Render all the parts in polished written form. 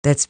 That's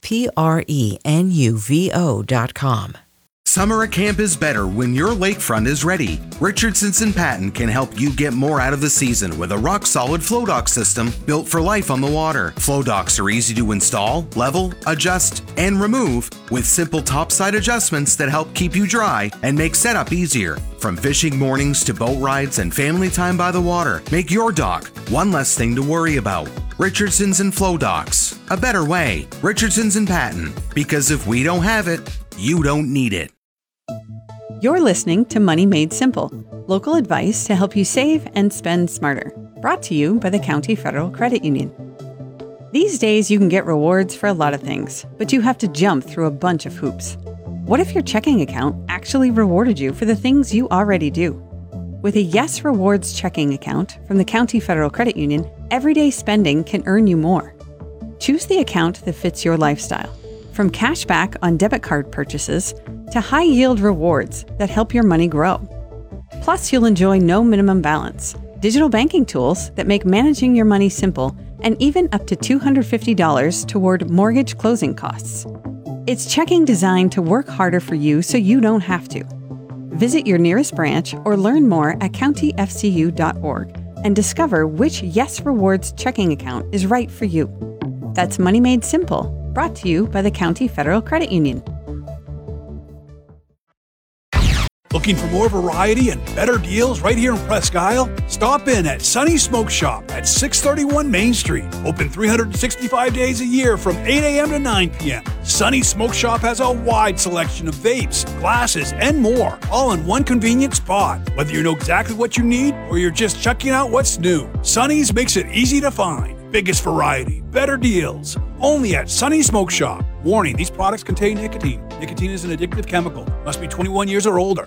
PRENUVO.com. Summer at camp is better when your lakefront is ready. Richardson's and Patton can help you get more out of the season with a rock-solid flow dock system built for life on the water. Flow docks are easy to install, level, adjust, and remove with simple topside adjustments that help keep you dry and make setup easier. From fishing mornings to boat rides and family time by the water, make your dock one less thing to worry about. Richardson's and Flow Docks. A better way. Richardson's and Patton. Because if we don't have it, you don't need it. You're listening to Money Made Simple, local advice to help you save and spend smarter. Brought to you by the County Federal Credit Union. These days, you can get rewards for a lot of things, but you have to jump through a bunch of hoops. What if your checking account actually rewarded you for the things you already do? With a Yes Rewards checking account from the County Federal Credit Union, everyday spending can earn you more. Choose the account that fits your lifestyle, from cash back on debit card purchases to high-yield rewards that help your money grow. Plus, you'll enjoy no minimum balance, digital banking tools that make managing your money simple, and even up to $250 toward mortgage closing costs. It's checking designed to work harder for you so you don't have to. Visit your nearest branch or learn more at countyfcu.org and discover which Yes Rewards checking account is right for you. That's Money Made Simple, brought to you by the County Federal Credit Union. Looking for more variety and better deals right here in Presque Isle? Stop in at Sunny Smoke Shop at 631 Main Street. Open 365 days a year from 8 a.m. to 9 p.m. Sunny Smoke Shop has a wide selection of vapes, glasses, and more, all in one convenient spot. Whether you know exactly what you need or you're just checking out what's new, Sunny's makes it easy to find. Biggest variety, better deals. Only at Sunny Smoke Shop. Warning, these products contain nicotine. Nicotine is an addictive chemical. Must be 21 years or older.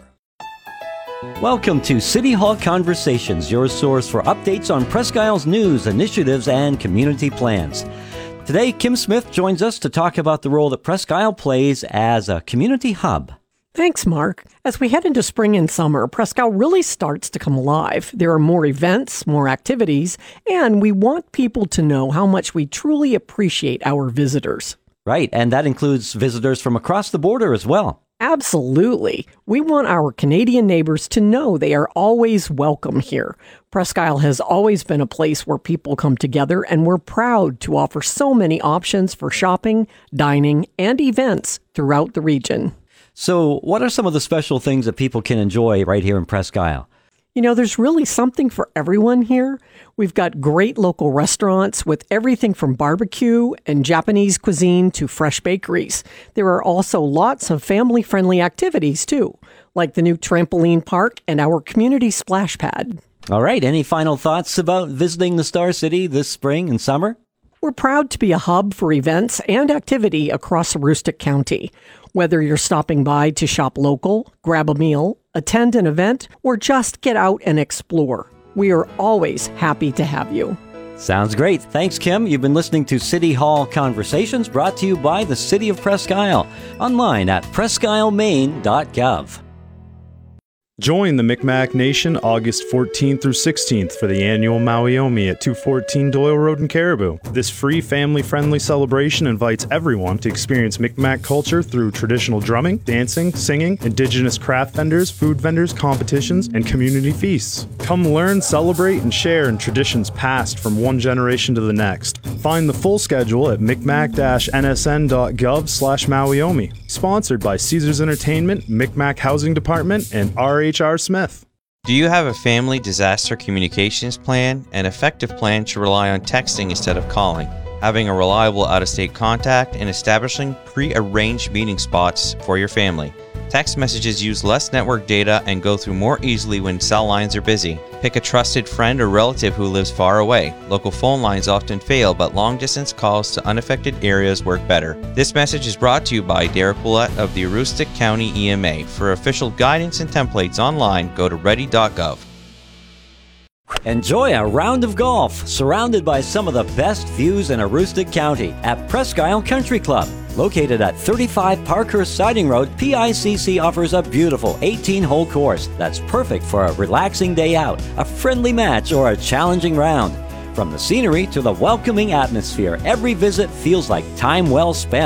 Welcome to City Hall Conversations, your source for updates on Presque Isle's news, initiatives, and community plans. Today, Kim Smith joins us to talk about the role that Presque Isle plays as a community hub. Thanks, Mark. As we head into spring and summer, Presque Isle really starts to come alive. There are more events, more activities, and we want people to know how much we truly appreciate our visitors. Right, and that includes visitors from across the border as well. Absolutely. We want our Canadian neighbors to know they are always welcome here. Presque Isle has always been a place where people come together, and we're proud to offer so many options for shopping, dining, and events throughout the region. So what are some of the special things that people can enjoy right here in Presque Isle? You know, there's really something for everyone here. We've got great local restaurants with everything from barbecue and Japanese cuisine to fresh bakeries. There are also lots of family-friendly activities, too, like the new trampoline park and our community splash pad. All right, any final thoughts about visiting the Star City this spring and summer? We're proud to be a hub for events and activity across Aroostook County. Whether you're stopping by to shop local, grab a meal, attend an event, or just get out and explore, we are always happy to have you. Sounds great. Thanks, Kim. You've been listening to City Hall Conversations, brought to you by the City of Presque Isle. Online at presqueisle.maine.gov. Join the Micmac Nation August 14th through 16th for the annual Maui-Omi at 214 Doyle Road in Caribou. This free, family-friendly celebration invites everyone to experience Micmac culture through traditional drumming, dancing, singing, indigenous craft vendors, food vendors, competitions, and community feasts. Come learn, celebrate, and share in traditions passed from one generation to the next. Find the full schedule at micmac-nsn.gov/Maui-Omi. Sponsored by Caesars Entertainment, Micmac Housing Department, and R.H.R. Smith. Do you have a family disaster communications plan? An effective plan should rely on texting instead of calling, having a reliable out-of-state contact, and establishing pre-arranged meeting spots for your family. Text messages use less network data and go through more easily when cell lines are busy. Pick a trusted friend or relative who lives far away. Local phone lines often fail, but long-distance calls to unaffected areas work better. This message is brought to you by Derek Willett of the Aroostook County EMA. For official guidance and templates online, go to ready.gov. Enjoy a round of golf surrounded by some of the best views in Aroostook County at Presque Isle Country Club. Located at 35 Parkhurst Siding Road, PICC offers a beautiful 18-hole course that's perfect for a relaxing day out, a friendly match, or a challenging round. From the scenery to the welcoming atmosphere, every visit feels like time well spent.